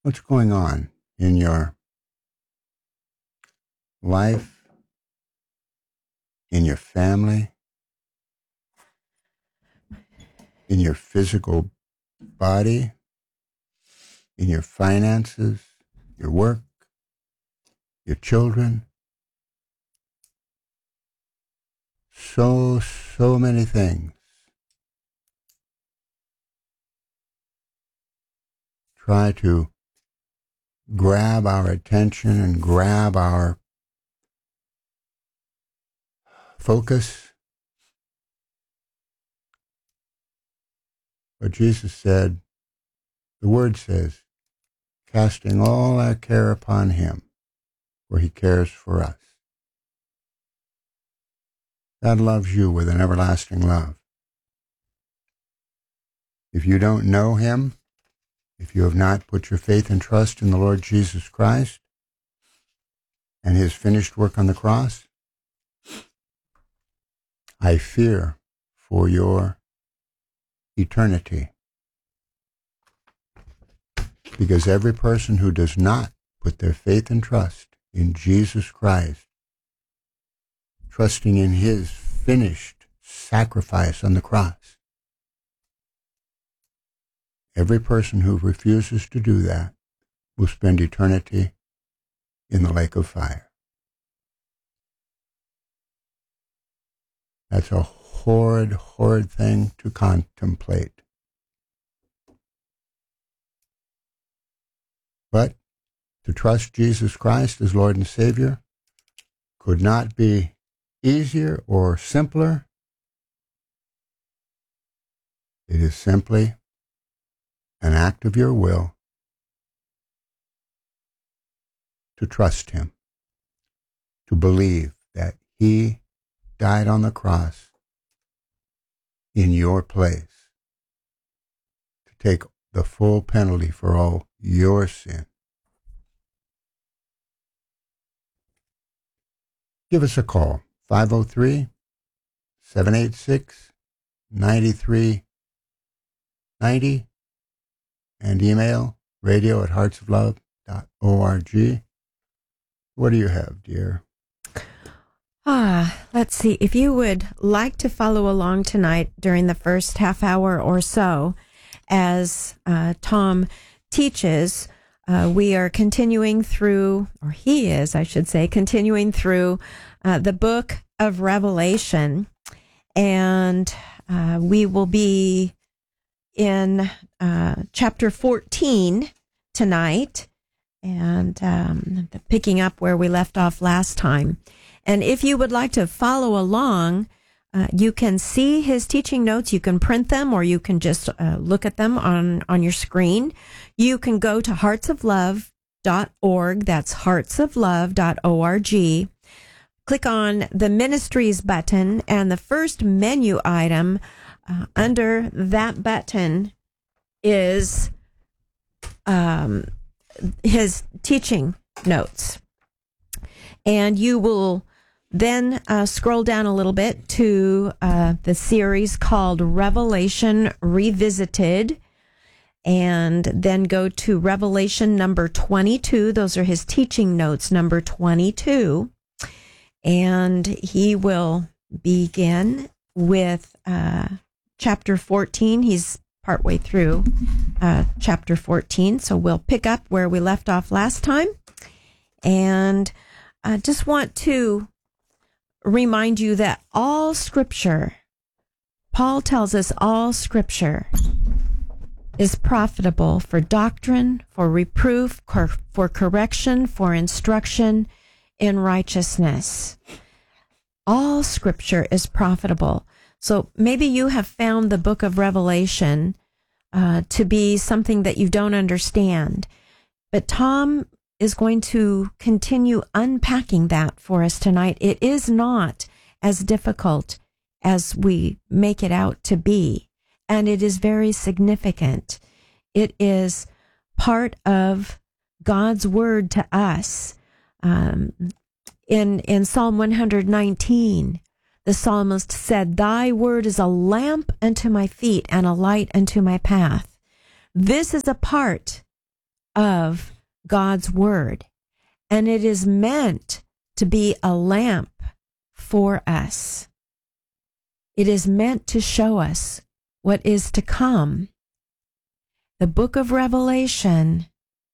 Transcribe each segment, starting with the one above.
What's going on in your life, in your family, in your physical body, in your finances, your work, your children? So many things. Try to grab our attention and grab our focus. But Jesus said, the word says, casting all our care upon him, for he cares for us. God loves you with an everlasting love. If you don't know him, if you have not put your faith and trust in the Lord Jesus Christ and his finished work on the cross, I fear for your eternity. Because every person who does not put their faith and trust in Jesus Christ, trusting in his finished sacrifice on the cross, every person who refuses to do that will spend eternity in the lake of fire. That's a horrid, horrid thing to contemplate. But to trust Jesus Christ as Lord and Savior could not be easier or simpler. It is simply an act of your will to trust him, to believe that he died on the cross in your place, to take the full penalty for all your sin. Give us a call, 503-786-9390, and email radio@heartsoflove.org. What do you have, dear? Let's see. If you would like to follow along tonight during the first half hour or so as Tom teaches, we are continuing through, or he is, I should say, continuing through the book of Revelation. And we will be in chapter 14 tonight, and picking up where we left off last time. And if you would like to follow along, you can see his teaching notes. You can print them, or you can just look at them on your screen. You can go to heartsoflove.org. That's heartsoflove.org. Click on the ministries button, and the first menu item under that button is his teaching notes. And you will then scroll down a little bit to the series called Revelation Revisited, and then go to Revelation number 22. Those are his teaching notes, number 22. And he will begin with chapter 14. He's partway through chapter 14, so we'll pick up where we left off last time. And I just want to remind you that all Scripture, Paul tells us all Scripture is profitable for doctrine, for reproof, for correction, for instruction in righteousness. All Scripture is profitable. So maybe you have found the book of Revelation to be something that you don't understand. But Tom is going to continue unpacking that for us tonight. It is not as difficult as we make it out to be, and it is very significant. It is part of God's word to us. In Psalm 119, the psalmist said, "Thy word is a lamp unto my feet and a light unto my path." This is a part of God's Word, and it is meant to be a lamp for us. It is meant to show us what is to come. The book of Revelation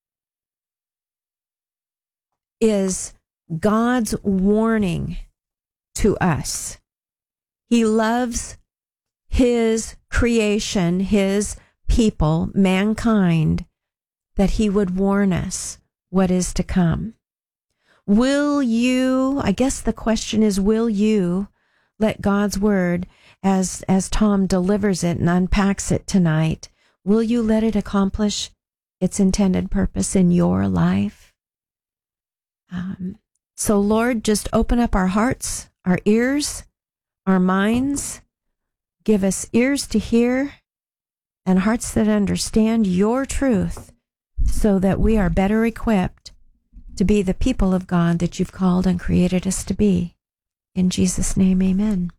is God's warning to us. He loves His creation, His people, mankind, that He would warn us what is to come. Will you, I guess the question is, will you let God's Word, as Tom delivers it and unpacks it tonight, will you let it accomplish its intended purpose in your life? So Lord, just open up our hearts, our ears, our minds. Give us ears to hear and hearts that understand your truth, so that we are better equipped to be the people of God that you've called and created us to be. In Jesus' name, amen.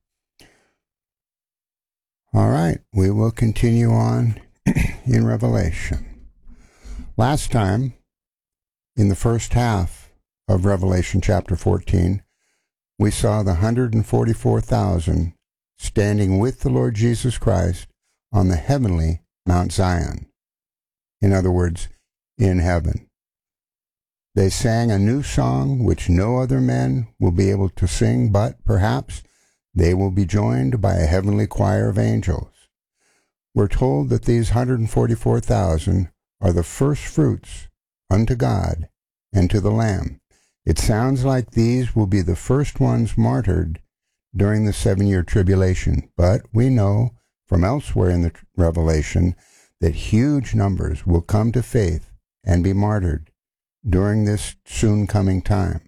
All right, we will continue on in Revelation. Last time, in the first half of Revelation chapter 14, we saw the 144,000 standing with the Lord Jesus Christ on the heavenly Mount Zion. In other words, in heaven. They sang a new song which no other men will be able to sing, but perhaps they will be joined by a heavenly choir of angels. We're told that these 144,000 are the first fruits unto God and to the Lamb. It sounds like these will be the first ones martyred during the 7-year tribulation, but we know from elsewhere in the Revelation that huge numbers will come to faith and be martyred during this soon coming time.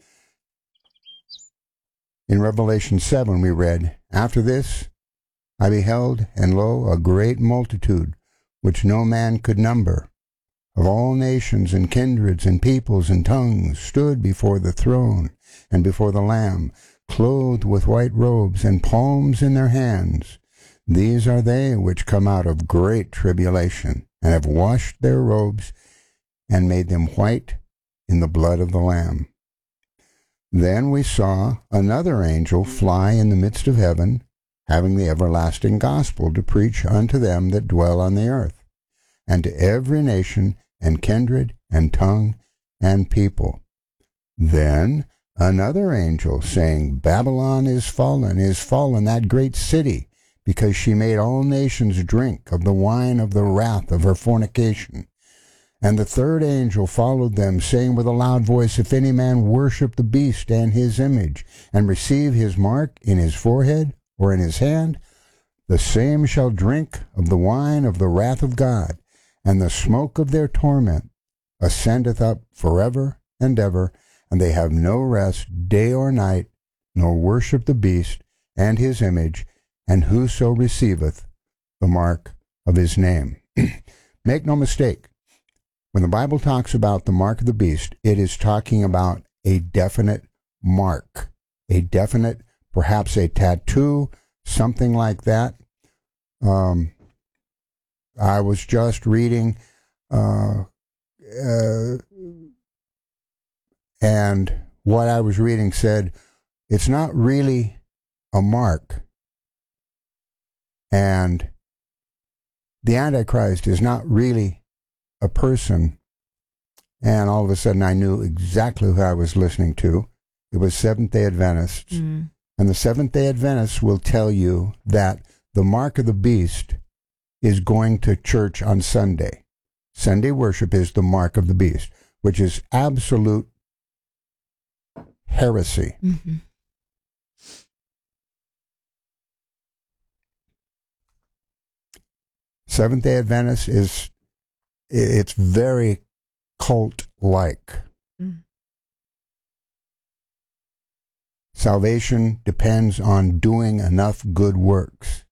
In Revelation 7 we read, "After this I beheld, and lo, a great multitude, which no man could number, of all nations and kindreds and peoples and tongues, stood before the throne and before the Lamb, clothed with white robes, and palms in their hands. These are they which come out of great tribulation, and have washed their robes, and made them white in the blood of the Lamb." Then we saw another angel fly in the midst of heaven, having the everlasting gospel to preach unto them that dwell on the earth, and to every nation and kindred and tongue and people. Then another angel, saying, "Babylon is fallen, that great city, because she made all nations drink of the wine of the wrath of her fornication." And the third angel followed them, saying with a loud voice, "If any man worship the beast and his image, and receive his mark in his forehead or in his hand, the same shall drink of the wine of the wrath of God, and the smoke of their torment ascendeth up forever and ever, and they have no rest day or night, nor worship the beast and his image, and whoso receiveth the mark of his name." Make no mistake, when the Bible talks about the mark of the beast, it is talking about a definite mark, a definite, perhaps a tattoo, something like that. I was just reading, and what I was reading said, it's not really a mark, and the Antichrist is not really a person. And all of a sudden I knew exactly who I was listening to. It was Seventh-day Adventists. And the Seventh-day Adventists will tell you that the mark of the beast is going to church on Sunday. Sunday worship is the mark of the beast, which is absolute heresy. Mm-hmm. Seventh-day Adventist it's very cult-like. Salvation depends on doing enough good works.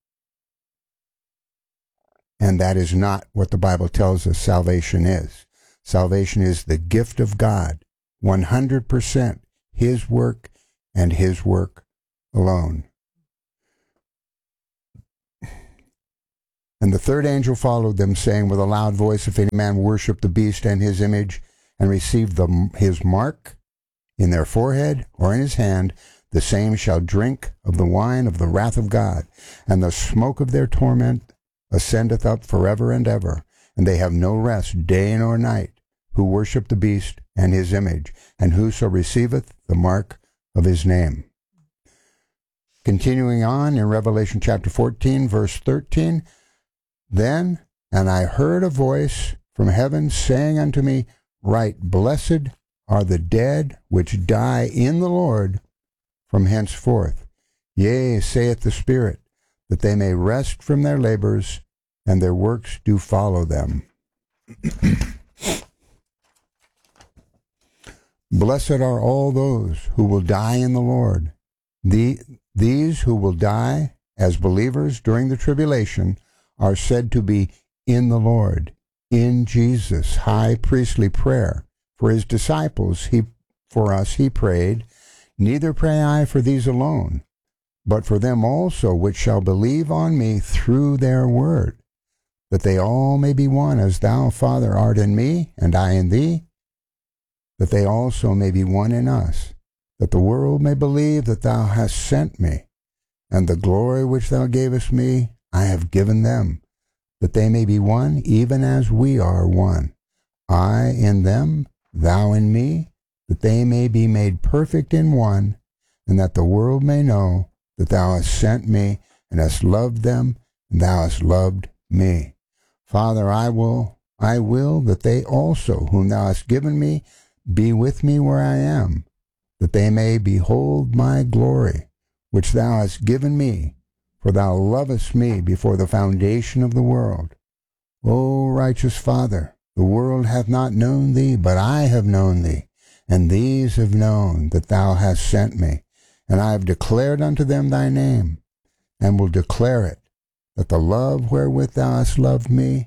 And that is not what the Bible tells us salvation is. Salvation is the gift of God, 100% His work and His work alone. And the third angel followed them, saying with a loud voice, if any man worship the beast and his image, and receive his mark in their forehead or in his hand, the same shall drink of the wine of the wrath of God, and the smoke of their torment ascendeth up forever and ever. And they have no rest day nor night, who worship the beast and his image, and whoso receiveth the mark of his name. Continuing on in Revelation chapter 14, verse 13, Then, and I heard a voice from heaven saying unto me, Write, blessed are the dead which die in the Lord from henceforth. Yea, saith the Spirit, that they may rest from their labors, and their works do follow them. Blessed are all those who will die in the Lord. These who will die as believers during the tribulation are said to be in the Lord, in Jesus' high priestly prayer. For his disciples, for us he prayed, Neither pray I for these alone, but for them also which shall believe on me through their word, that they all may be one, as thou, Father, art in me, and I in thee, that they also may be one in us, that the world may believe that thou hast sent me, and the glory which thou gavest me I have given them, that they may be one, even as we are one, I in them, thou in me, that they may be made perfect in one, and that the world may know that thou hast sent me, and hast loved them, and thou hast loved me. Father, I will that they also, whom thou hast given me, be with me where I am, that they may behold my glory, which thou hast given me, for thou lovest me before the foundation of the world. O righteous Father, the world hath not known thee, but I have known thee, and these have known that thou hast sent me. And I have declared unto them thy name, and will declare it, that the love wherewith thou hast loved me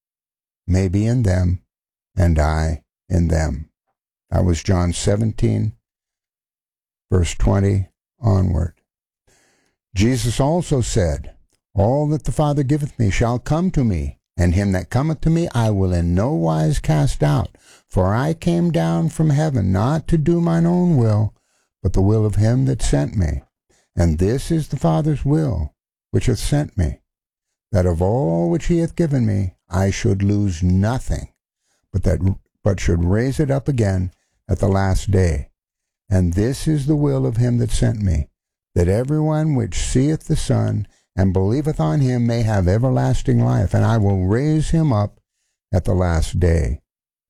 may be in them, and I in them. That was John 17, verse 20 onward. Jesus also said, All that the Father giveth me shall come to me, and him that cometh to me I will in no wise cast out. For I came down from heaven not to do mine own will, but the will of him that sent me. And this is the Father's will, which hath sent me, that of all which he hath given me I should lose nothing, but should raise it up again at the last day. And this is the will of him that sent me, that every one which seeth the Son and believeth on him may have everlasting life, and I will raise him up at the last day.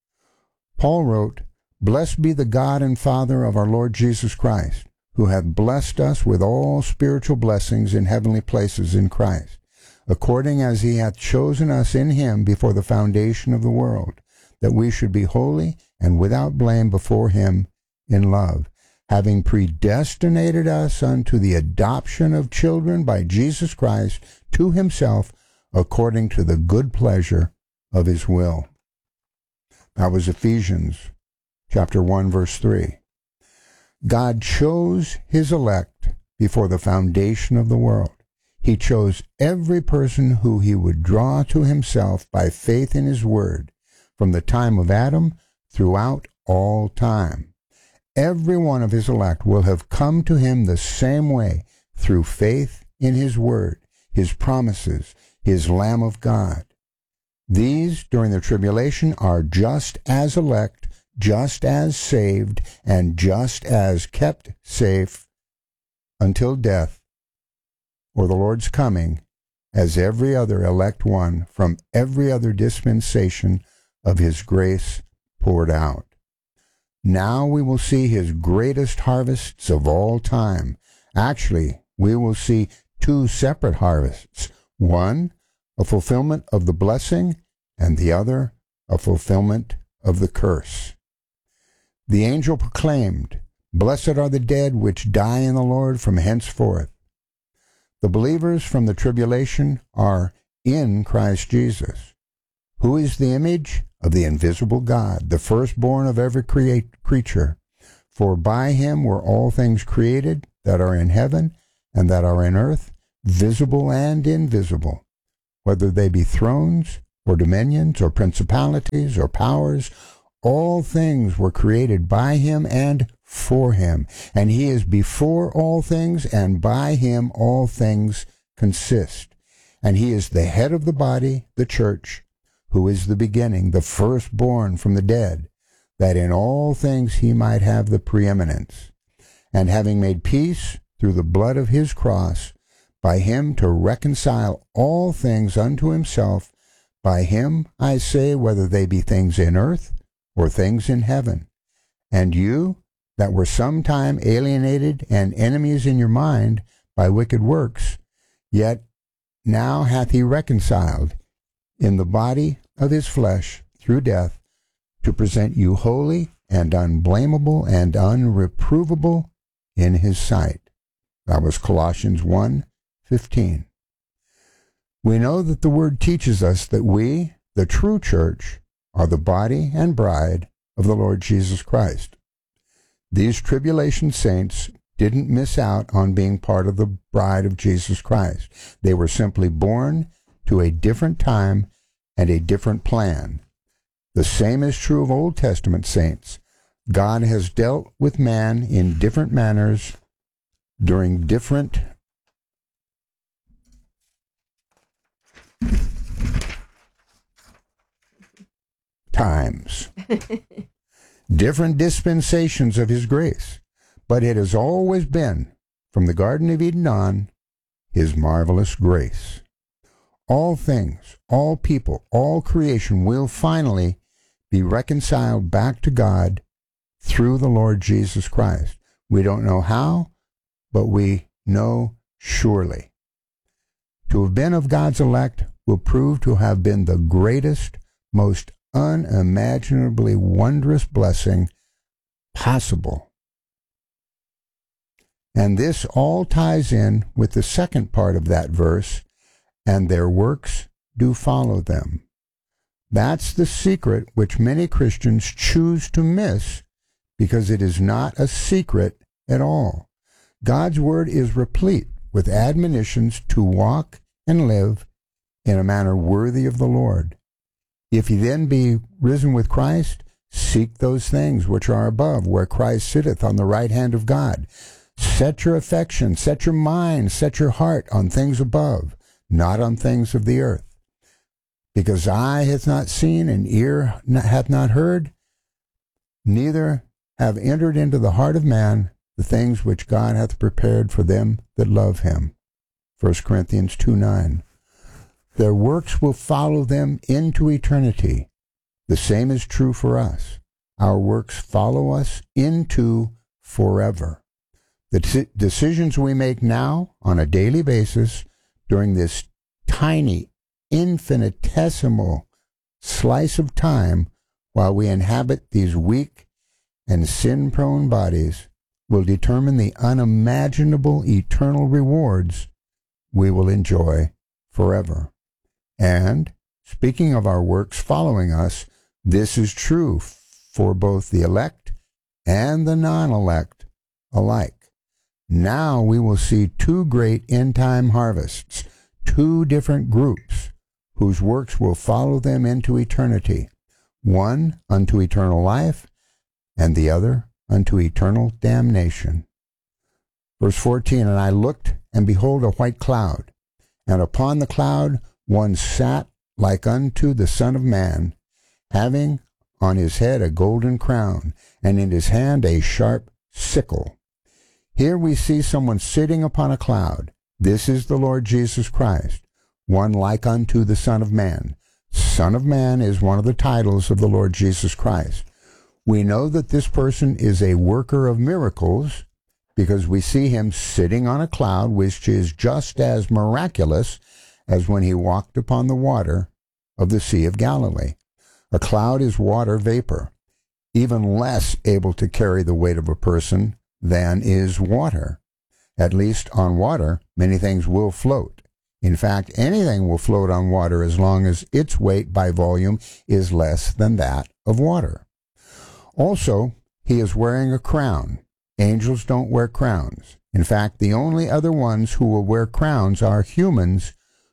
Paul wrote, Blessed be the God and Father of our Lord Jesus Christ, who hath blessed us with all spiritual blessings in heavenly places in Christ, according as he hath chosen us in him before the foundation of the world, that we should be holy and without blame before him in love, having predestinated us unto the adoption of children by Jesus Christ to himself, according to the good pleasure of his will. That was Ephesians chapter 1, verse 3. God chose his elect before the foundation of the world. He chose every person who he would draw to himself by faith in his word, from the time of Adam throughout all time. Every one of his elect will have come to him the same way, through faith in his word, his promises, his Lamb of God. These, during the tribulation, are just as elect, just as saved, and just as kept safe until death or the Lord's coming, as every other elect one from every other dispensation of his grace poured out. Now we will see his greatest harvests of all time. Actually, we will see two separate harvests. One, a fulfillment of the blessing, and the other, a fulfillment of the curse. The angel proclaimed, Blessed are the dead which die in the Lord from henceforth. The believers from the tribulation are in Christ Jesus, who is the image of the invisible God, the firstborn of every creature. For by him were all things created that are in heaven and that are in earth, visible and invisible, whether they be thrones or dominions or principalities or powers. All things were created by him and for him, and he is before all things, and by him all things consist. And he is the head of the body, the church, who is the beginning, the firstborn from the dead, that in all things he might have the preeminence. And having made peace through the blood of his cross, by him to reconcile all things unto himself, by him, I say, whether they be things in earth or things in heaven. And you, that were sometime alienated and enemies in your mind by wicked works, yet now hath he reconciled in the body of his flesh through death, to present you holy and unblameable and unreprovable in his sight. That was Colossians 1:15. We know that the word teaches us that we, the true church, are the body and bride of the Lord Jesus Christ. These tribulation saints didn't miss out on being part of the bride of Jesus Christ. They were simply born to a different time and a different plan. The same is true of Old Testament saints. God has dealt with man in different manners during different times, different dispensations of his grace, but it has always been, from the Garden of Eden on, his marvelous grace. All things, all people, all creation will finally be reconciled back to God through the Lord Jesus Christ. We don't know how, but we know surely. To have been of God's elect will prove to have been the greatest, most unimaginably wondrous blessing possible. And this all ties in with the second part of that verse, and their works do follow them. That's the secret which many Christians choose to miss because it is not a secret at all. God's word is replete with admonitions to walk and live in a manner worthy of the Lord. If ye then be risen with Christ, seek those things which are above, where Christ sitteth on the right hand of God. Set your affection, set your mind, set your heart on things above, not on things of the earth. Because eye hath not seen, and ear hath not heard, neither have entered into the heart of man the things which God hath prepared for them that love him. 1 Corinthians 2:9. Their works will follow them into eternity. The same is true for us. Our works follow us into forever. The decisions we make now on a daily basis during this tiny, infinitesimal slice of time while we inhabit these weak and sin-prone bodies will determine the unimaginable eternal rewards we will enjoy forever. And, speaking of our works following us, this is true for both the elect and the non-elect alike. Now we will see two great end-time harvests, two different groups whose works will follow them into eternity, one unto eternal life and the other unto eternal damnation. Verse 14, and I looked, and behold a white cloud, and upon the cloud one sat like unto the Son of Man, having on his head a golden crown, and in his hand a sharp sickle. Here we see someone sitting upon a cloud. This is the Lord Jesus Christ, one like unto the Son of Man. Son of Man is one of the titles of the Lord Jesus Christ. We know that this person is a worker of miracles because we see him sitting on a cloud, which is just as miraculous as when he walked upon the water of the Sea of Galilee. A cloud is water vapor, even less able to carry the weight of a person than is water. At least on water, many things will float. In fact, anything will float on water as long as its weight by volume is less than that of water. Also, he is wearing a crown. Angels don't wear crowns. In fact, the only other ones who will wear crowns are humans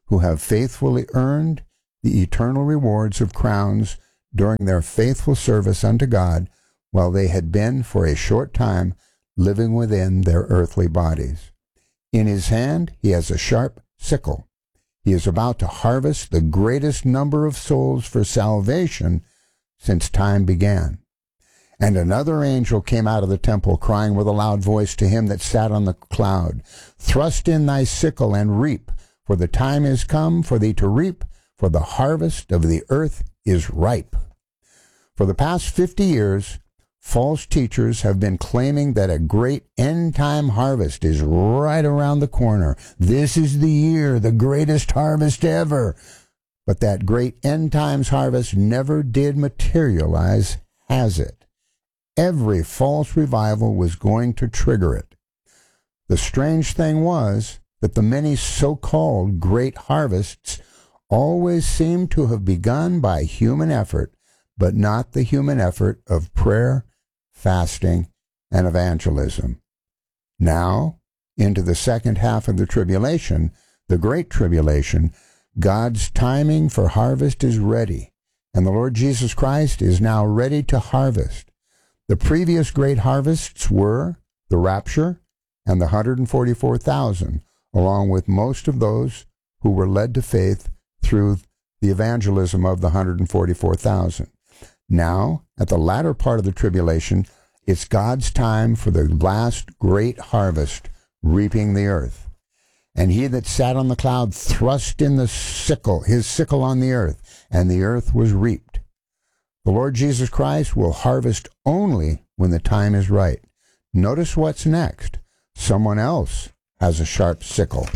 who have faithfully earned the eternal rewards of crowns during their faithful service unto God, while they had been for a short time living within their earthly bodies. In his hand he has a sharp sickle. He is about to harvest the greatest number of souls for salvation since time began. And another angel came out of the temple, crying with a loud voice to him that sat on the cloud, Thrust in thy sickle and reap, for the time is come for thee to reap, for the harvest of the earth is ripe. For the past 50 years, false teachers have been claiming that a great end-time harvest is right around the corner. This is the year, the greatest harvest ever. But that great end-times harvest never did materialize, has it? Every false revival was going to trigger it. The strange thing was that the many so-called great harvests always seemed to have begun by human effort, but not the human effort of prayer, fasting, and evangelism. Now, into the second half of the tribulation, the Great Tribulation, God's timing for harvest is ready, and the Lord Jesus Christ is now ready to harvest. The previous great harvests were the rapture and the 144,000, along with most of those who were led to faith through the evangelism of the 144,000. Now, at the latter part of the tribulation, it's God's time for the last great harvest, reaping the earth. And he that sat on the cloud thrust in the sickle, his sickle on the earth, and the earth was reaped. The Lord Jesus Christ will harvest only when the time is right. Notice what's next. Someone else has a sharp sickle.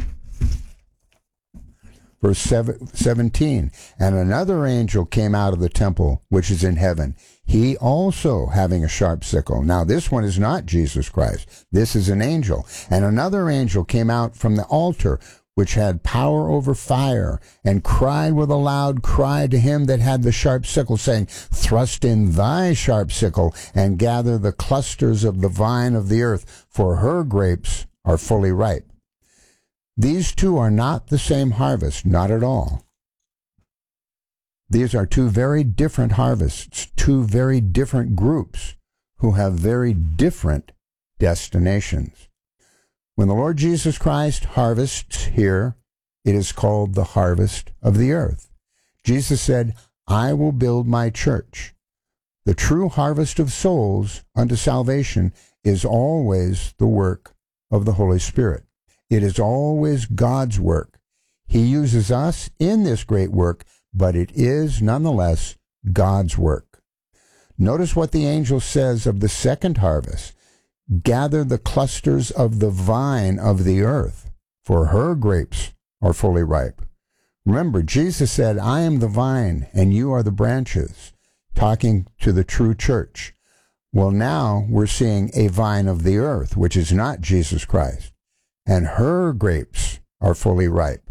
Verse 17, and another angel came out of the temple which is in heaven, he also having a sharp sickle. Now this one is not Jesus Christ. This is an angel. And another angel came out from the altar, which had power over fire, and cried with a loud cry to him that had the sharp sickle, saying, Thrust in thy sharp sickle, and gather the clusters of the vine of the earth, for her grapes are fully ripe. These two are not the same harvest, not at all. These are two very different harvests, two very different groups who have very different destinations. When the Lord Jesus Christ harvests here, it is called the harvest of the earth. Jesus said, I will build my church. The true harvest of souls unto salvation is always the work of the Holy Spirit. It is always God's work. He uses us in this great work, but it is nonetheless God's work. Notice what the angel says of the second harvest. Gather the clusters of the vine of the earth, for her grapes are fully ripe. Remember, Jesus said, I am the vine and you are the branches, talking to the true church. Well, now we're seeing a vine of the earth, which is not Jesus Christ, and her grapes are fully ripe.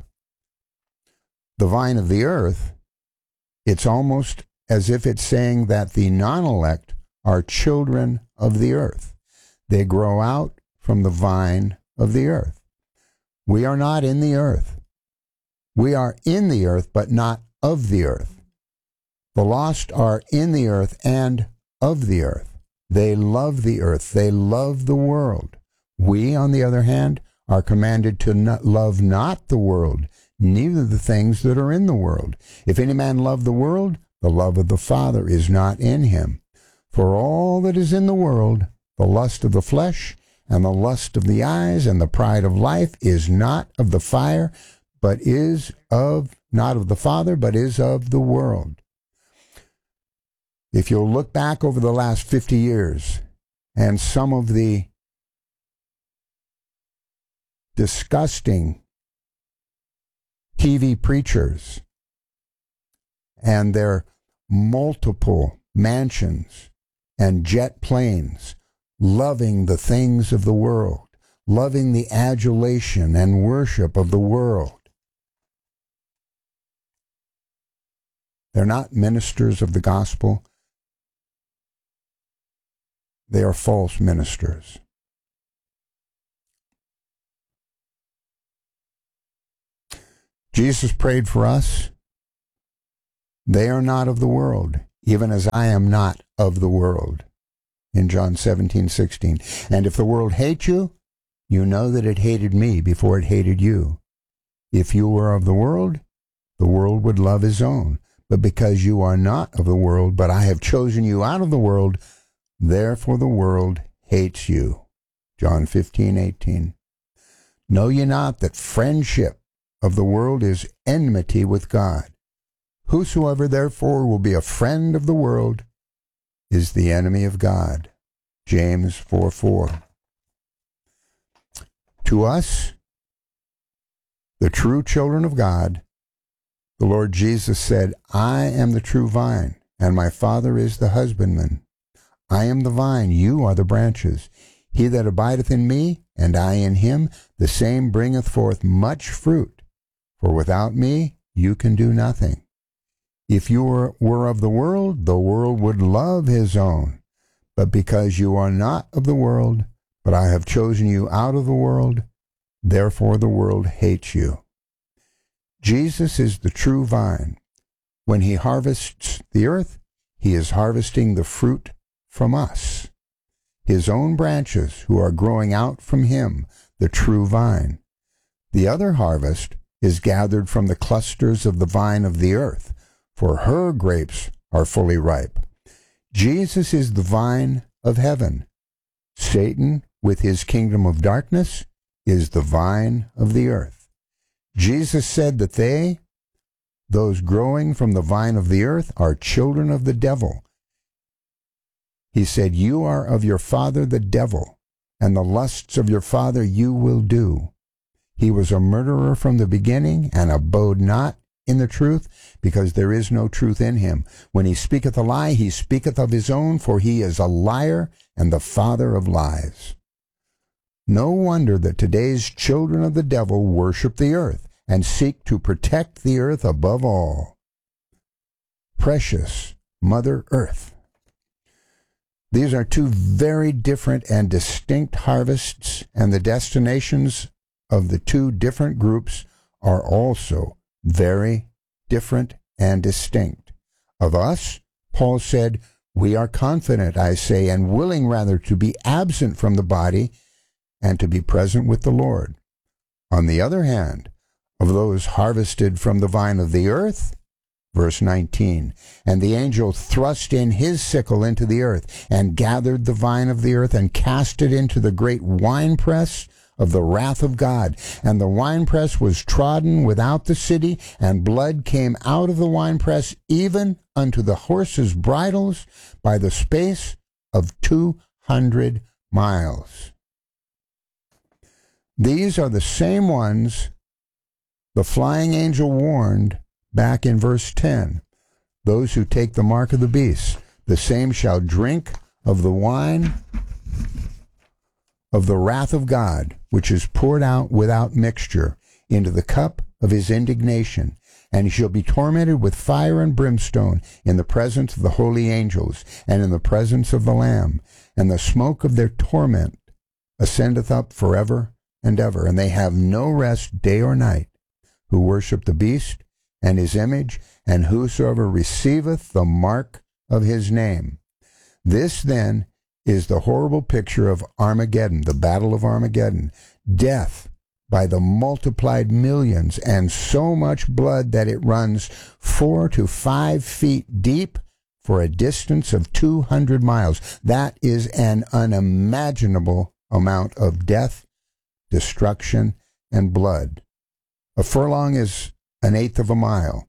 The vine of the earth, it's almost as if it's saying that the non-elect are children of the earth. They grow out from the vine of the earth. We are not in the earth. We are in the earth, but not of the earth. The lost are in the earth and of the earth. They love the earth. They love the world. We, on the other hand, are commanded to love not the world, neither the things that are in the world. If any man love the world, the love of the Father is not in him. For all that is in the world, the lust of the flesh, and the lust of the eyes, and the pride of life, is not of the fire, but is not of the Father, but is of the world. If you'll look back over the last 50 years, and some of the disgusting TV preachers and their multiple mansions and jet planes, loving the things of the world, loving the adulation and worship of the world. They're not ministers of the gospel. They are false ministers. Jesus prayed for us. They are not of the world, even as I am not of the world. In John 17:16. And if the world hates you, you know that it hated me before it hated you. If you were of the world would love his own. But because you are not of the world, but I have chosen you out of the world, therefore the world hates you. John 15:18. Know ye not that friendship of the world is enmity with God? Whosoever therefore will be a friend of the world is the enemy of God. James 4:4. To us, the true children of God, the Lord Jesus said, I am the true vine, and my Father is the husbandman. I am the vine, you are the branches. He that abideth in me, and I in him, the same bringeth forth much fruit. For without me you can do nothing. If you were of the world would love his own. But because you are not of the world, but I have chosen you out of the world, therefore the world hates you. Jesus is the true vine. When he harvests the earth, he is harvesting the fruit from us, his own branches who are growing out from him, the true vine. The other harvest is gathered from the clusters of the vine of the earth, for her grapes are fully ripe. Jesus is the vine of heaven. Satan, with his kingdom of darkness, is the vine of the earth. Jesus said that those growing from the vine of the earth, are children of the devil. He said, you are of your father the devil, and the lusts of your father you will do. He was a murderer from the beginning, and abode not in the truth, because there is no truth in him. When he speaketh a lie, he speaketh of his own, for he is a liar and the father of lies. No wonder that today's children of the devil worship the earth and seek to protect the earth above all. Precious Mother Earth. These are two very different and distinct harvests, and the destinations of the two different groups are also very different and distinct. Of us, Paul said, we are confident, I say, and willing rather to be absent from the body and to be present with the Lord. On the other hand, of those harvested from the vine of the earth, verse 19, and the angel thrust in his sickle into the earth, and gathered the vine of the earth, and cast it into the great winepress of the wrath of God. And the winepress was trodden without the city, and blood came out of the winepress, even unto the horses' bridles, by the space of 200 miles. These are the same ones the flying angel warned back in verse 10. Those who take the mark of the beast, the same shall drink of the wine of the wrath of God, which is poured out without mixture into the cup of his indignation. And he shall be tormented with fire and brimstone in the presence of the holy angels and in the presence of the Lamb. And the smoke of their torment ascendeth up forever and ever. And they have no rest day or night, who worship the beast and his image, and whosoever receiveth the mark of his name. This then is the horrible picture of Armageddon, the battle of Armageddon. Death by the multiplied millions, and so much blood that it runs 4 to 5 feet deep for a distance of 200 miles. That is an unimaginable amount of death, destruction, and blood. A furlong is an eighth of a mile.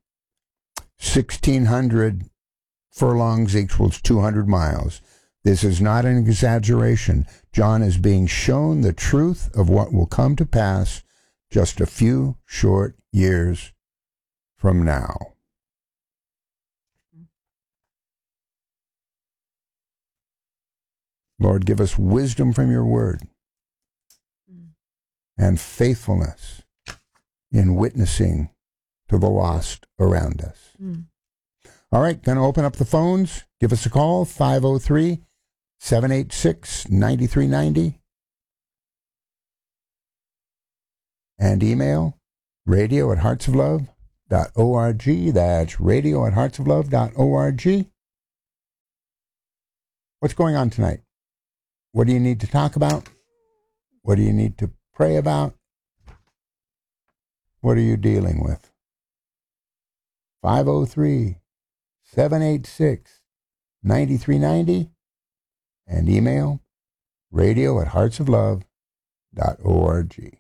1,600 furlongs equals 200 miles. This is not an exaggeration. John is being shown the truth of what will come to pass just a few short years from now. Lord, give us wisdom from your word and faithfulness in witnessing to the lost around us. All right, going to open up the phones. Give us a call, 503-786-9390. And email radio@heartsoflove.org. That's radio@heartsoflove.org. What's going on tonight? What do you need to talk about? What do you need to pray about? What are you dealing with? 503-786-9390 and email radio@heartsoflove.org.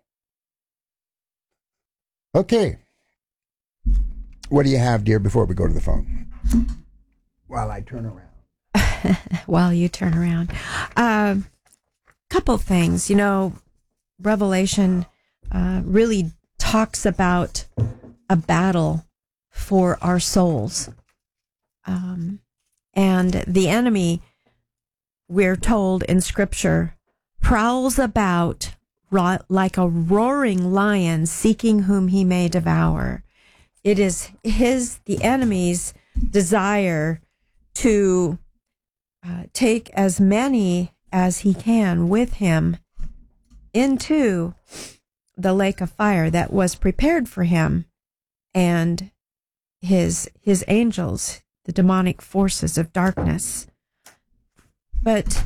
Okay. What do you have, dear, before we go to the phone? While I turn around. While you turn around. Couple things. You know, Revelation really talks about a battle for our souls. And the enemy, we're told in Scripture, prowls about like a roaring lion seeking whom he may devour. It is the enemy's desire to take as many as he can with him into the lake of fire that was prepared for him and his angels, the demonic forces of darkness. But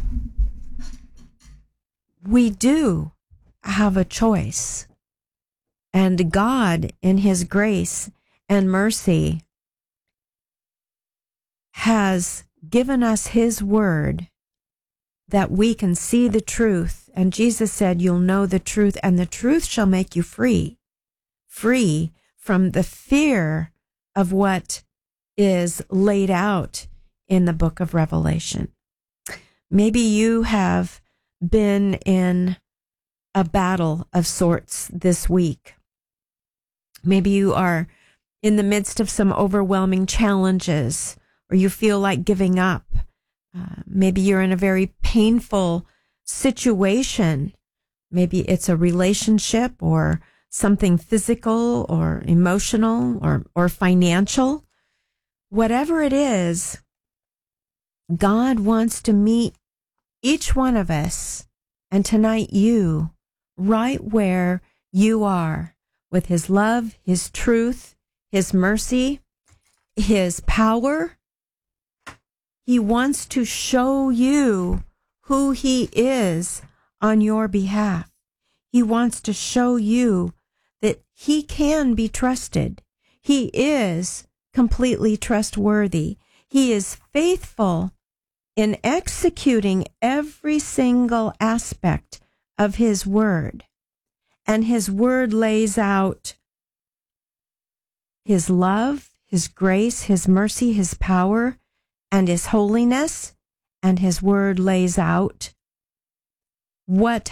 we do have a choice, and God, in his grace and mercy, has given us his word that we can see the truth. And Jesus said, you'll know the truth, and the truth shall make you free from the fear of what is laid out in the book of Revelation. Maybe you have been in a battle of sorts this week. Maybe you are in the midst of some overwhelming challenges, or you feel like giving up. Maybe you're in a very painful situation. Maybe it's a relationship or something physical or emotional or financial. Whatever it is, God wants to meet each one of us, and tonight you, right where you are, with his love, his truth, his mercy, his power. He wants to show you who he is on your behalf. He wants to show you that he can be trusted. He is completely trustworthy. He is faithful in executing every single aspect of his word. And his word lays out his love, his grace, his mercy, his power, and his holiness. And his word lays out what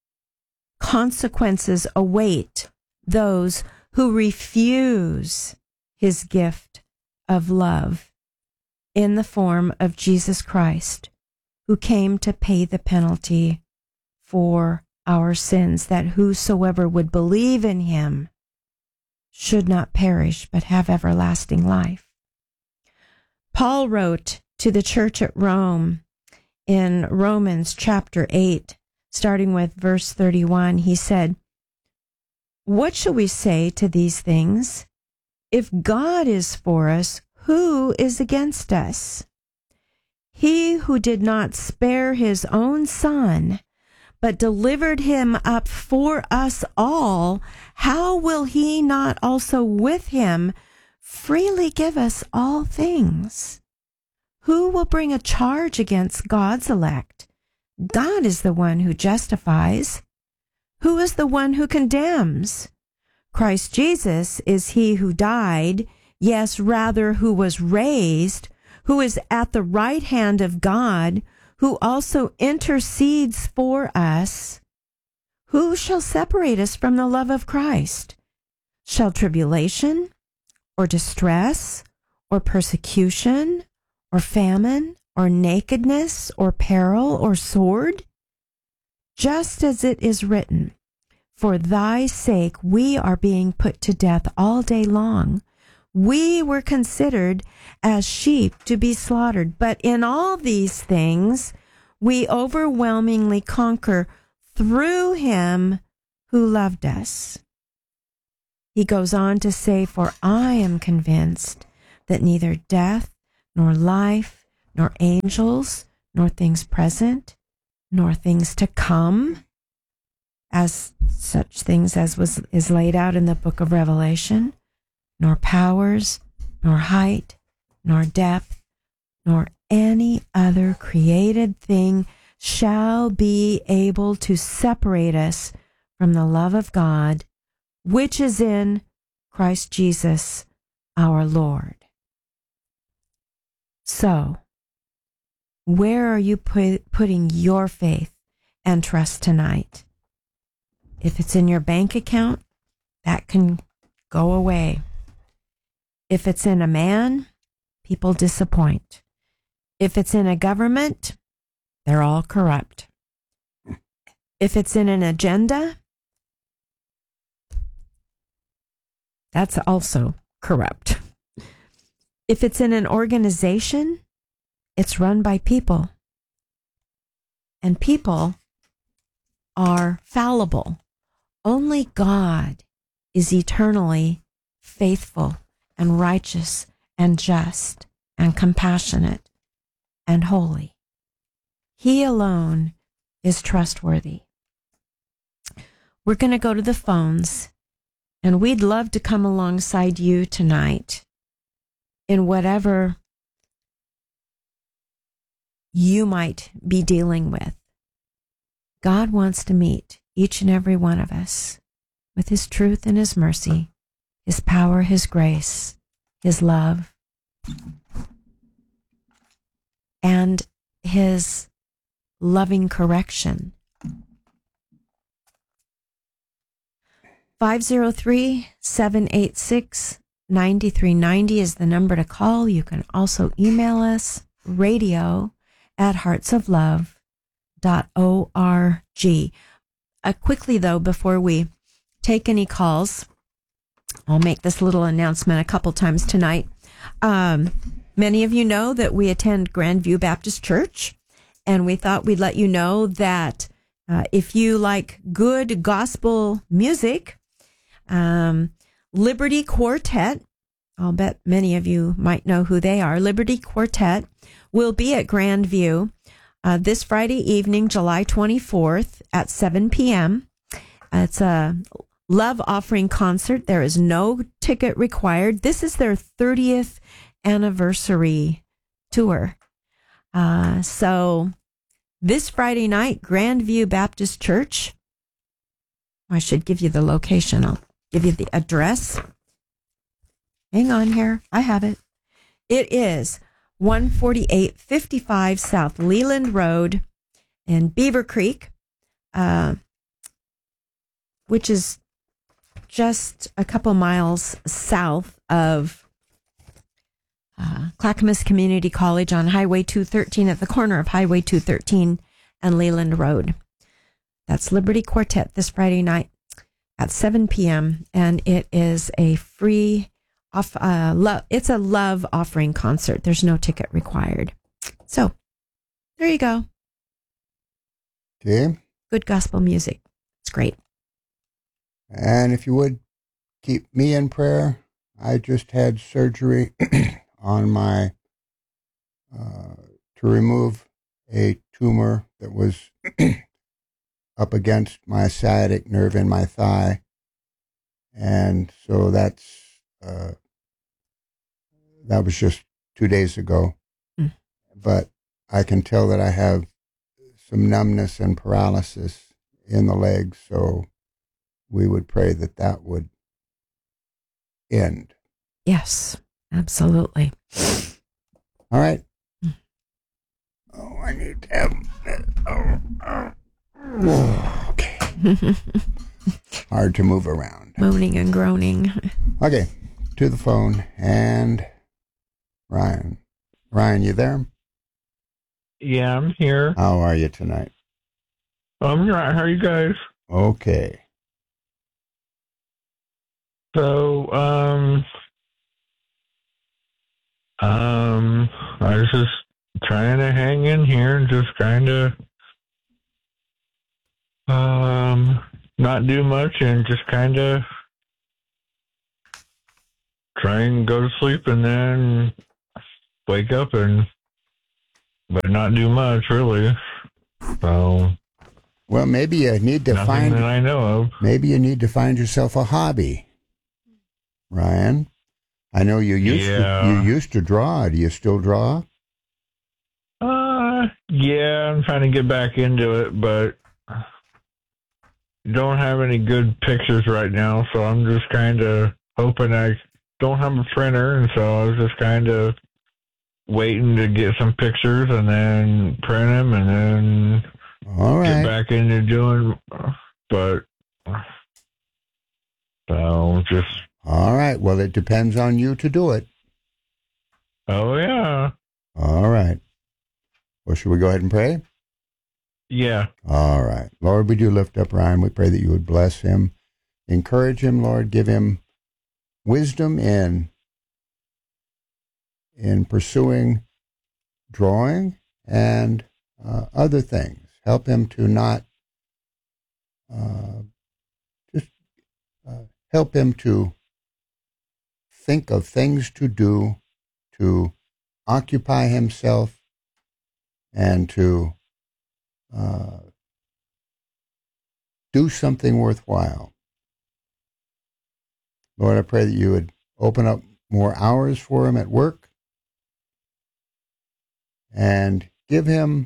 consequences await those who refuse his gift of love in the form of Jesus Christ, who came to pay the penalty for our sins, that whosoever would believe in him should not perish but have everlasting life. Paul wrote to the church at Rome in Romans chapter 8, starting with verse 31, he said, "What shall we say to these things? If God is for us, who is against us? He who did not spare his own son, but delivered him up for us all, how will he not also with him freely give us all things? Who will bring a charge against God's elect? God is the one who justifies. Who is the one who condemns? Christ Jesus is he who died, yes, rather who was raised, who is at the right hand of God, who also intercedes for us. Who shall separate us from the love of Christ? Shall tribulation, or distress, or persecution, or famine, or nakedness, or peril, or sword? Just as it is written, for thy sake we are being put to death all day long. We were considered as sheep to be slaughtered, but in all these things we overwhelmingly conquer through him who loved us." He goes on to say, "For I am convinced that neither death, nor life, nor angels, nor things present, nor things to come, as such things as is laid out in the book of Revelation, nor powers, nor height, nor depth, nor any other created thing shall be able to separate us from the love of God, which is in Christ Jesus our Lord." So, where are you putting your faith and trust tonight? If it's in your bank account, that can go away. If it's in a man, people disappoint. If it's in a government, they're all corrupt. If it's in an agenda, that's also corrupt. If it's in an organization, it's run by people. And people are fallible. Only God is eternally faithful and righteous and just and compassionate and holy. He alone is trustworthy. We're going to go to the phones, and we'd love to come alongside you tonight in whatever you might be dealing with. God wants to meet each and every one of us with His truth and His mercy, His power, His grace, His love, and His loving correction. 503-786-9390 is the number to call. You can also email us, radio@heartsoflove.org. Quickly, though, before we take any calls, I'll make this little announcement a couple times tonight. Many of you know that we attend Grandview Baptist Church, and we thought we'd let you know that if you like good gospel music, Liberty Quartet, I'll bet many of you might know who they are. Liberty Quartet will be at Grandview this Friday evening, July 24th at 7 p.m. It's a love offering concert. There is no ticket required. This is their 30th anniversary tour. So this Friday night, Grandview Baptist Church, I should give you the location. I'll give you the address. Hang on here. I have it. It is 14855 South Leland Road in Beaver Creek, which is just a couple miles south of Clackamas Community College on Highway 213 at the corner of Highway 213 and Leland Road. That's Liberty Quartet this Friday night at 7 p.m. and it is a free it's a love offering concert. There's no ticket required. So there you go. Okay. Good gospel music. It's great. And if you would keep me in prayer, I just had surgery on my to remove a tumor that was up against my sciatic nerve in my thigh, and so that was just 2 days ago. But I can tell that I have some numbness and paralysis in the legs, so we would pray that that would end. Yes, absolutely. All right. Oh, I need to have... okay. Hard to move around. Moaning and groaning. Okay, to the phone, and Ryan. Ryan, you there? Yeah, I'm here. How are you tonight? I'm right. How are you guys? Okay. So, I was just trying to hang in here and just trying to, not do much and just kind of try and go to sleep and then wake up but not do much really. So Well, maybe you need to nothing that I know of. Maybe you need to find yourself a hobby, Ryan. I know you used to draw. Do you still draw? Yeah, I'm trying to get back into it, but don't have any good pictures right now, so I'm just kind of hoping. I don't have a printer, and so I was just kind of waiting to get some pictures and then print them and then get back into doing, but so just... All right. Well, it depends on you to do it. Oh, yeah. All right. Well, should we go ahead and pray? Yeah. All right. Lord, we do lift up Ryan. We pray that you would bless him, encourage him, Lord, give him wisdom in pursuing drawing and other things. Help him to not help him to think of things to do, to occupy himself, and to do something worthwhile. Lord, I pray that you would open up more hours for him at work and give him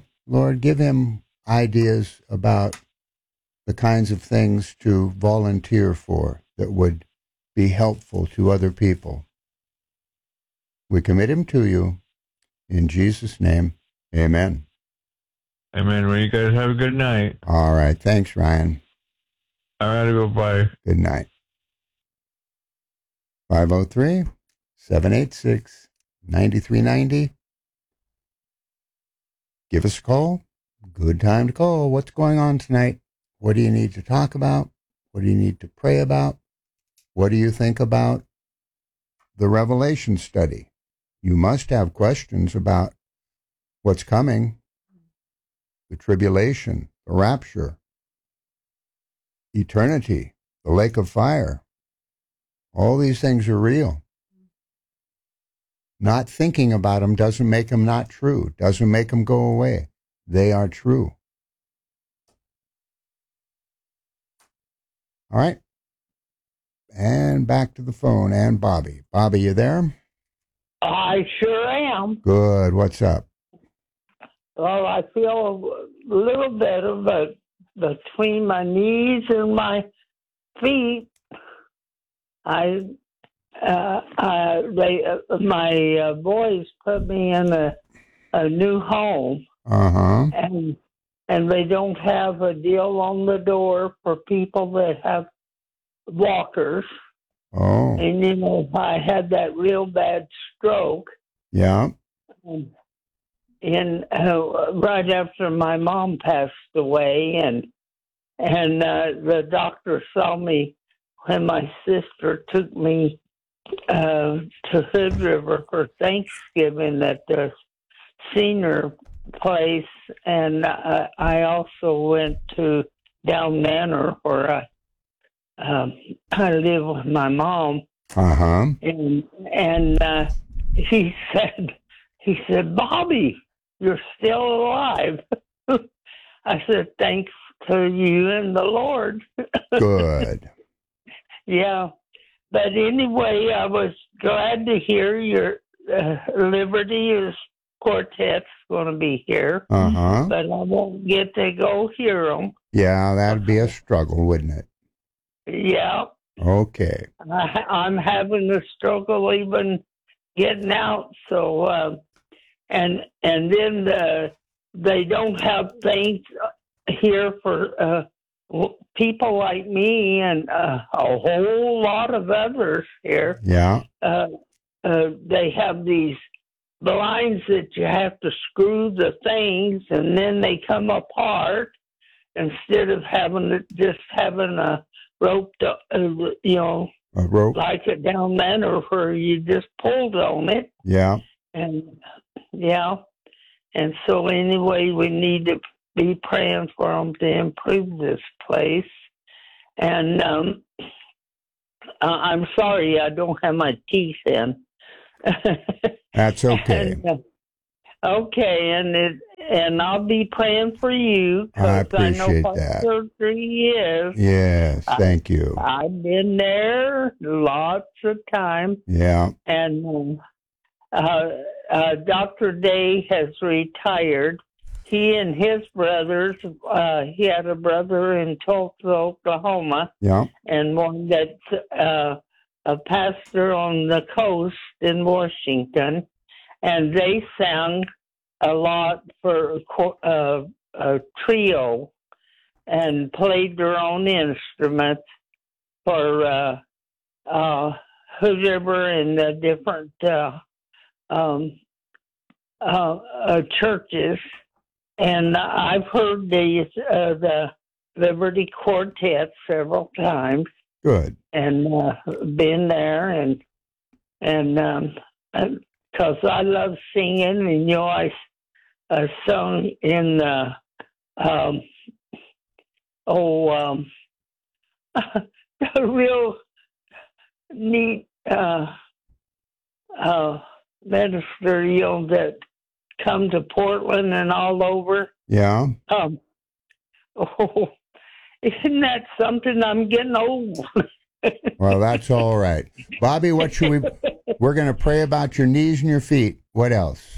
ideas about the kinds of things to volunteer for that would be helpful to other people. We commit him to you. In Jesus' name, amen. Amen. Well, you guys have a good night. All right. Thanks, Ryan. All right, go bye. Good night. 503-786-9390. Give us a call. Good time to call. What's going on tonight? What do you need to talk about? What do you need to pray about? What do you think about the Revelation study? You must have questions about what's coming, the tribulation, the rapture, eternity, the lake of fire. All these things are real. Not thinking about them doesn't make them not true, doesn't make them go away. They are true. All right. And back to the phone and Bobby. Bobby, you there? I sure am. Good. What's up? Well, I feel a little better, but between my knees and my feet, my boys put me in a new home. Uh-huh. And they don't have a deal on the door for people that have walkers. Oh. And, you know, I had that real bad stroke. Yeah. And right after my mom passed away, and the doctor saw me when my sister took me to Hood River for Thanksgiving at the senior place, and I also went to Down Manor where I live with my mom. Uh-huh. And he said, Bobby, you're still alive. I said, thanks to you and the Lord. Good. Yeah. But anyway, I was glad to hear your Liberty Quartet's going to be here. Uh-huh. But I won't get to go hear them. Yeah, that'd be a struggle, wouldn't it? Yeah. Okay. I'm having a struggle even getting out. So, and then they don't have things here for people like me and a whole lot of others here. Yeah. They have these blinds that you have to screw the things, and then they come apart instead of having a rope, a rope like it Down Manor where you just pulled on it. Yeah. And so anyway, we need to be praying for them to improve this place. And I'm sorry, I don't have my teeth in. That's okay. Okay, and I'll be praying for you I because I know appreciate what that. surgery is. Yes, thank you. I've been there lots of times, Yeah, and Dr. Day has retired. He and his brothers, he had a brother in Tulsa, Oklahoma, yeah, and one that's a pastor on the coast in Washington, and they sang a lot for a trio and played their own instruments for Hood River and the different churches. And I've heard the Liberty Quartet several times, good. and been there, and because I love singing, and I sung in a real neat minister, that come to Portland and all over. Yeah. Isn't that something? I'm getting old. Well, that's all right. Bobby, what should we? We're going to pray about your knees and your feet. What else?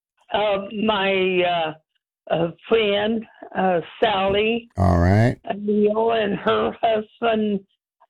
My friend, Sally. All right. Neil and her husband,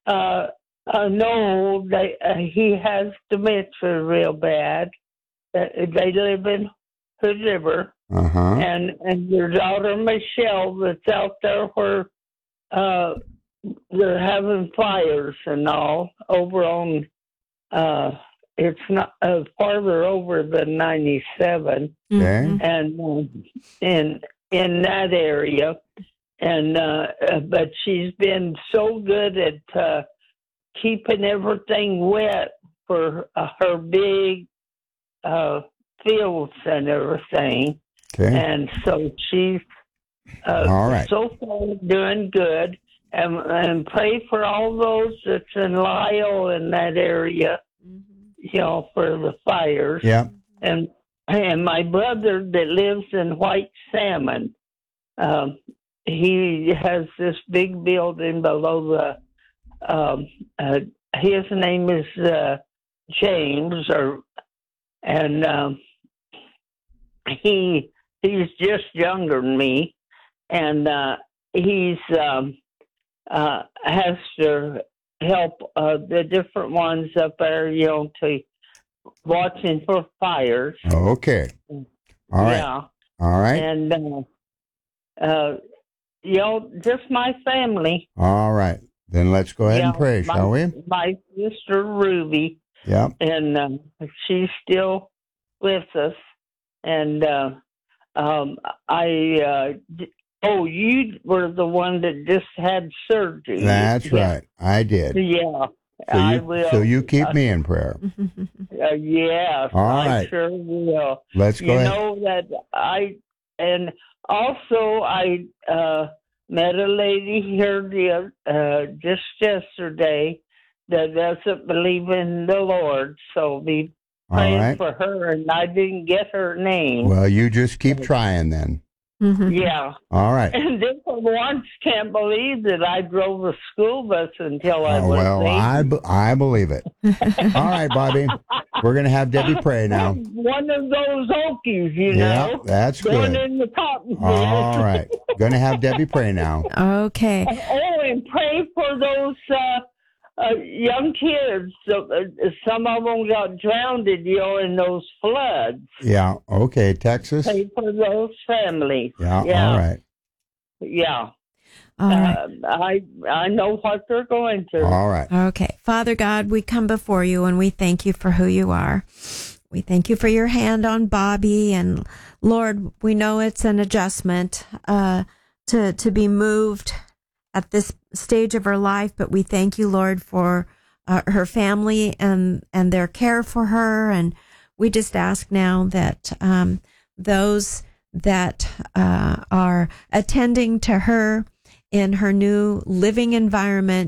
Noel, he has dementia real bad. They live in Hood River. Uh-huh. And your daughter, Michelle, that's out there where they're having fires and all over on, it's not farther over than 97. Okay. And in that area. And but she's been so good at keeping everything wet for her big fields and everything. Okay. And so she's all right. so far doing good. And pray for all those that's in Lyle in that area, for the fires. Yeah. And my brother that lives in White Salmon, he has this big building below the. His name is James, and he's just younger than me, and he's has to help the different ones up there, to watching for fires. Okay. All right. Yeah. All right. And just my family. All right. Then let's go ahead and pray, shall we? My sister Ruby. Yeah. And she's still with us. And you were the one that just had surgery. That's right. I did. Yeah. So you keep me in prayer. Yes. All I right. sure will. Let's go ahead. You know that I met a lady here just yesterday that doesn't believe in the Lord, so be praying for her, and I didn't get her name. Well, you just keep trying then. Yeah. All right. And then for once can't believe that I drove a school bus until I was well, 8. I believe it. All right, Bobby. We're going to have Debbie pray now. One of those Okies, Yeah, that's going good. in the cotton field. All right. Going to have Debbie pray now. Okay. Oh, and pray for those young kids. Some of them got drowned, in those floods. Yeah. Okay. Texas. Pray for those families. Yeah. All right. Yeah. All right. I know what they're going through. All right. Okay. Father God, we come before you and we thank you for who you are. We thank you for your hand on Bobby. And Lord, we know it's an adjustment to be moved at this stage of her life, but we thank you, Lord, for her family and their care for her. And we just ask now that those that are attending to her in her new living environment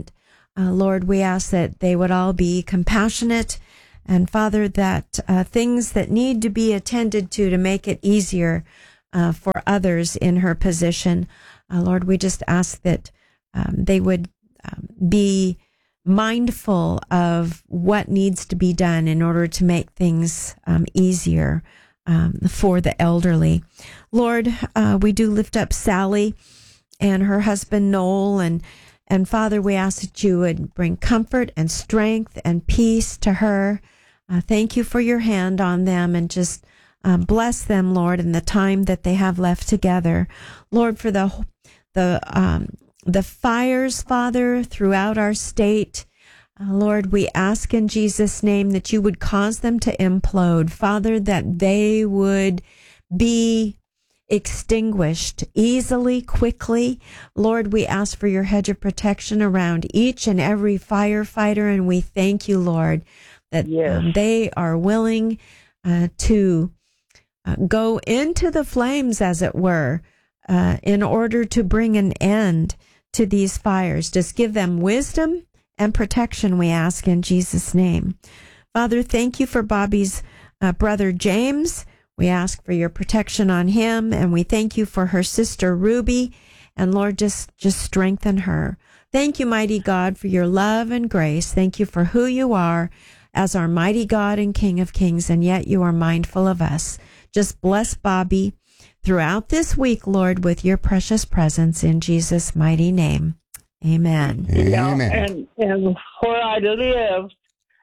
Lord, we ask that they would all be compassionate, and Father, that things that need to be attended to make it easier for others in her position. Lord, we just ask that they would be mindful of what needs to be done in order to make things easier for the elderly. Lord, we do lift up Sally and her husband Noel, and Father, we ask that you would bring comfort and strength and peace to her. Thank you for your hand on them, and just bless them, Lord, in the time that they have left together. Lord, for the fires, Father, throughout our state, Lord, we ask in Jesus' name that you would cause them to implode, Father, that they would be extinguished easily, quickly. Lord, we ask for your hedge of protection around each and every firefighter, and we thank you, Lord, that they are willing to go into the flames, as it were, in order to bring an end to these fires. Just give them wisdom and protection, we ask in Jesus' name. Father, thank you for Bobby's brother James. We ask for your protection on him, and we thank you for her sister Ruby. And Lord, just strengthen her. Thank you, mighty God, for your love and grace. Thank you for who you are as our mighty God and King of Kings, and yet you are mindful of us. Just bless Bobby throughout this week, Lord, with your precious presence in Jesus' mighty name. Amen. Yeah, Amen. and where I live,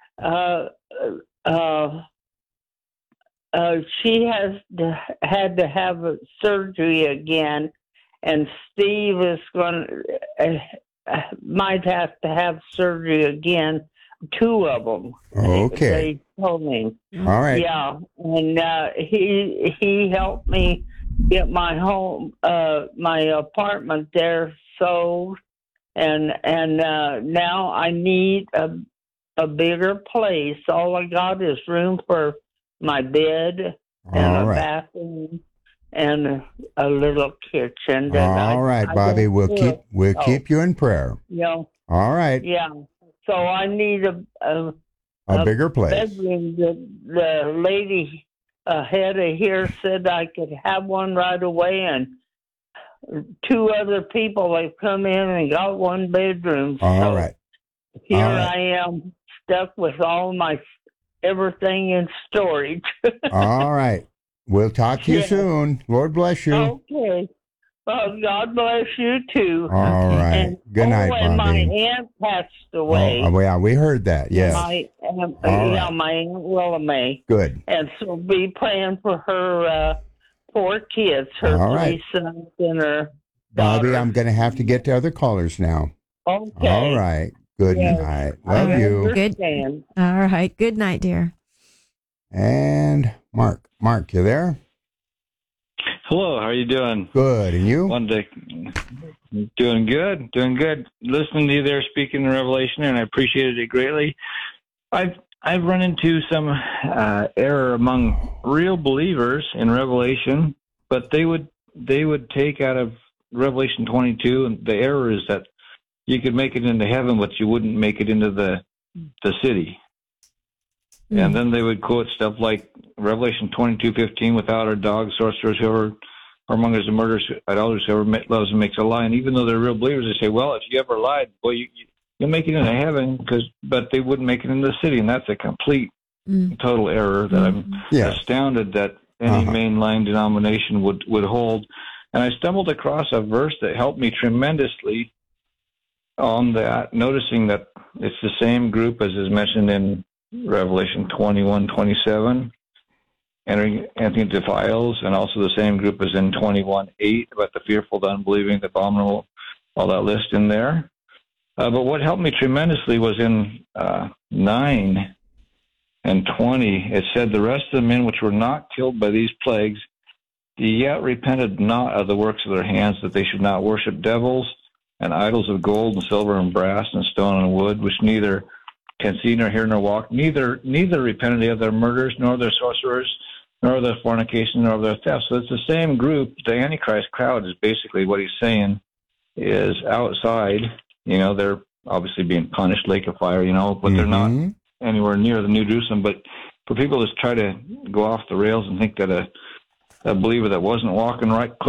she had to have a surgery again, and Steve is might have to have surgery again. 2 of them. Okay. They told me. All right. Yeah, and he helped me get my home, my apartment there sold, and now I need a bigger place. All I got is room for my bed and All a right. bathroom and a little kitchen. All right, Bobby. We'll keep you in prayer. Yeah. All right. Yeah. So I need A bigger place. bedroom. The lady ahead of here said I could have one right away, and 2 other people, they've come in and got 1 bedroom. All right. Here All right. I am stuck with all my everything in storage. All right. We'll talk to you Yes. soon. Lord bless you. Okay. Well, God bless you too. All right. And, Good night, and my Bobby. aunt passed away. Oh, yeah, we heard that. Yes. My All right. my aunt Willa Mae. Good. And so be praying for her 4 kids, her All 3 right. sons and her Bobby, daughter. I'm going to have to get to other callers now. Okay. All right. Good Yes. night. I Love you. understand. All right. Good night, dear. And Mark. Mark, you there? Hello, how are you doing? Good. And you? Doing good. Listening to you there speaking in Revelation, and I appreciated it greatly. I've run into some error among real believers in Revelation, but they would take out of Revelation 22, and the error is that you could make it into heaven, but you wouldn't make it into the city. Mm. And then they would quote stuff like Revelation 22:15, without our dogs, sorcerers, whoever, whoremongers and murderers, idolaters, whoever loves and makes a lie. And even though they're real believers, they say, well, if you ever lied, boy, you'll make it into heaven, but they wouldn't make it into the city. And that's a complete, total error that I'm astounded that any mainline denomination would hold. And I stumbled across a verse that helped me tremendously on that, noticing that it's the same group as is mentioned in Revelation 21:27, entering defiles, and also the same group as in 21:8 about the fearful, the unbelieving, the abominable, all that list in there. But what helped me tremendously was in 9 and 20. It said, the rest of the men which were not killed by these plagues, yet repented not of the works of their hands, that they should not worship devils and idols of gold and silver and brass and stone and wood, which neither can see nor hear nor walk, neither repented they of their murders, nor their sorcerers, nor their fornication, nor their theft. So it's the same group. The Antichrist crowd is basically what he's saying is outside. You know, they're obviously being punished, lake of fire, but they're not anywhere near the New Jerusalem. But for people that try to go off the rails and think that a believer that wasn't walking right